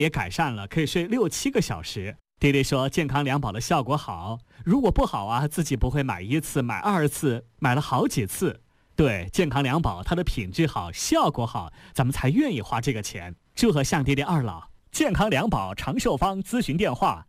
也改善了，可以睡6-7个小时。爹爹说健康两宝的效果好，如果不好啊，自己不会买1次买2次，买了好几次。对，健康两宝它的品质好，效果好，咱们才愿意花这个钱。祝贺向爹爹二老。健康两宝长寿方咨询电话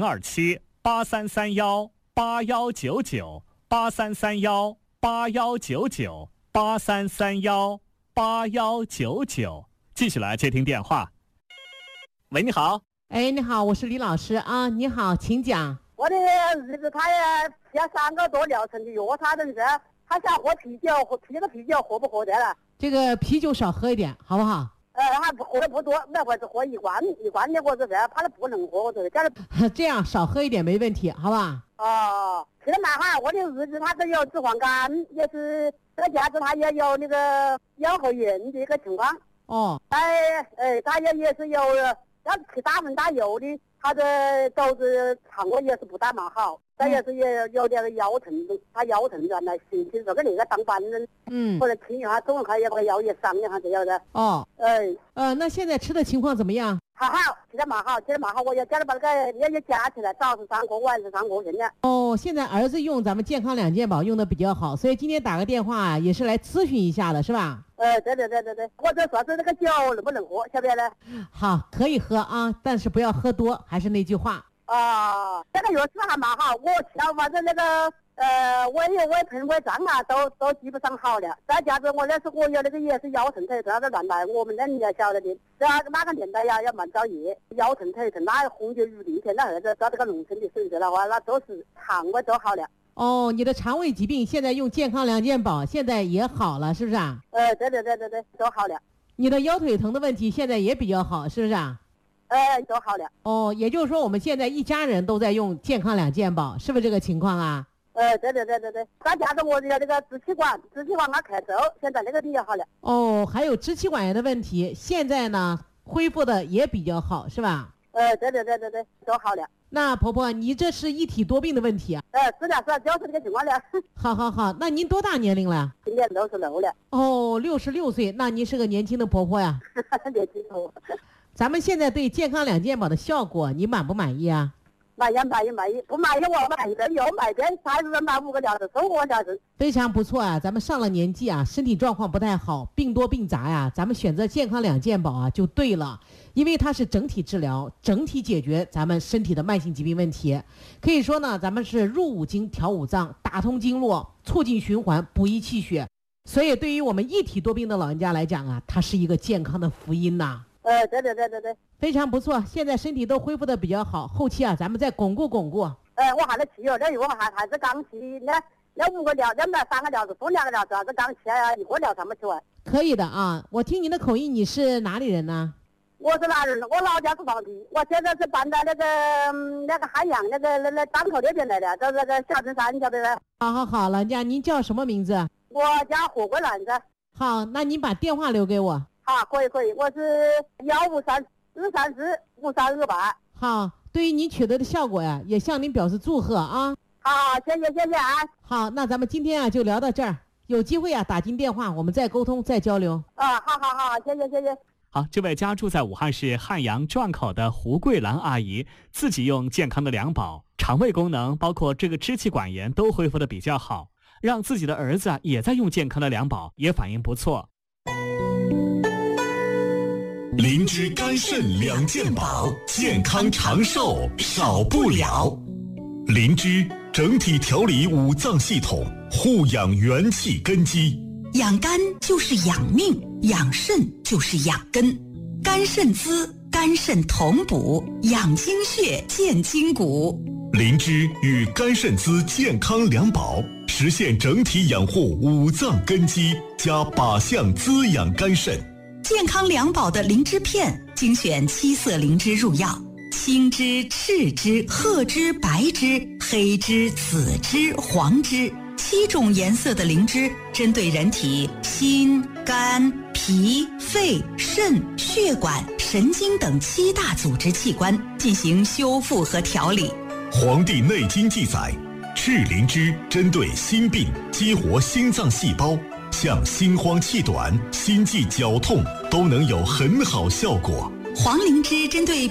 ：0278331899，83318199，83318199。继续来接听电话。喂，你好。 哎，你好，我是李老师啊。你好，请讲。 我的儿子他要3个多疗程的药，他的他想喝啤酒，这个啤酒喝不喝得了？ 这个啤酒少喝一点，好不好？ 他喝的不多，那会子喝一罐的，我是怕他不能喝，我这这样少喝一点没问题，好吧？ 哦，现在蛮好，我的儿子他都有脂肪肝，也是这个家子他也有那个腰后炎的一个情况。 哦， 他也是有要去打针打油的，他的肚子肠胃也是不大蛮好，他也是有点腰疼，他腰疼原来星期这个那个当班人，或者听一下中午他也把腰也伤一下这样的。 哦，那现在吃的情况怎么样？ 好，现在蛮好，我也叫他把那个也加起来，早上3颗，晚上3颗，现在。 哦，现在儿子用咱们健康两健宝用的比较好，所以今天打个电话也是来咨询一下的，是吧？ 对，或者说是那个酒能不能喝，晓不晓得？ 好，可以喝啊，但是不要喝多，还是那句话。 这个药是还蛮好，我瞧反正那个胃喷胃胀啊，都基本上好了。再加上我那时我有那个也是腰疼腿疼，那原来我们那你也晓得的，那个年代呀要蛮早夜，腰疼腿疼，那红酒雨淋天那儿子到这个农村的水的话，那都是肠胃都好了。 哦，你的肠胃疾病现在用健康两健宝现在也好了，是不是啊？ 对，都好了。 你的腰腿疼的问题现在也比较好，是不是啊？ 都好了。 哦，也就是说我们现在一家人都在用健康两健宝，是不是这个情况啊？ 对，再加上我的那个支气管它开走，现在那个病也好了。 哦，还有支气管炎的问题，现在呢恢复的也比较好，是吧？ 对，都好了。 那婆婆，你这是一体多病的问题啊？ 是的，就是这个情况了。 好，那您多大年龄了？ 今年66了。 哦，66岁，那您是个年轻的婆婆呀。 年轻婆婆。 咱们现在对健康两健宝的效果，你满不满意啊？ 满意，不满意我买的又买的，30人买5个疗程，15个疗程， 非常不错啊！咱们上了年纪啊，身体状况不太好，病多病杂呀，咱们选择健康两健宝啊就对了，因为它是整体治疗，整体解决咱们身体的慢性疾病问题。可以说呢，咱们是入五经、调五脏、打通经络、促进循环、补益气血，所以对于我们一体多病的老人家来讲啊，它是一个健康的福音呐。 对， 非常不错，现在身体都恢复的比较好，后期啊咱们再巩固。 我还在吃药，那我还是刚吃，那5个疗，那3个疗程，送2个疗程，还是刚吃啊，1个疗程没吃完。 可以的啊，我听您的口音，你是哪里人呢？ 我是哪人？我老家是黄陂，我现在是搬到那个汉阳那档口那边来的，在那个小镇山，晓得呗？ 好，老人家您叫什么名字？ 我叫何桂兰子。 好，那您把电话留给我。 好，可以，我是153434538。 好，对于您取得的效果呀，也向您表示祝贺啊。 好，谢谢啊。 好，那咱们今天啊就聊到这儿，有机会啊打进电话，我们再沟通再交流。 好，谢谢。 好，这位家住在武汉市汉阳转口的胡桂兰阿姨，自己用健康的两宝，肠胃功能包括这个支气管炎都恢复的比较好，让自己的儿子啊也在用健康的两宝，也反应不错。 灵芝肝肾两健宝，健康长寿少不了。灵芝整体调理五脏系统，护养元气根基。 养肝就是养命，养肾就是养根。肝肾滋，肝肾同补，养精血，健筋骨。 灵芝与肝肾滋健康两宝，实现整体养护五脏根基，加靶向滋养肝肾。 健康两宝的灵芝片，精选7色灵芝入药，青芝、赤芝、褐芝、白芝、黑芝、紫芝、黄芝，7种颜色的灵芝，针对人体心、肝、脾、肺、肾、血管、神经等7大组织器官进行修复和调理。 《黄帝内经》记载，赤灵芝针对心病，激活心脏细胞，像心慌气短、心悸绞痛都能有很好效果。 黄灵芝针对